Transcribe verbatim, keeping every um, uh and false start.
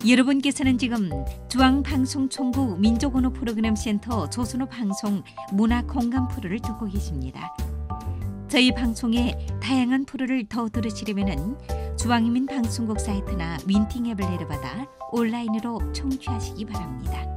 여러분께서는 지금 중앙방송총국 민족언어 프로그램 센터 조선어 방송 문화 공감 프로를 듣고 계십니다. 저희 방송의 다양한 프로를 더 들으시려면 중앙인민방송국 사이트나 윈팅 앱을 내려받아 온라인으로 청취하시기 바랍니다.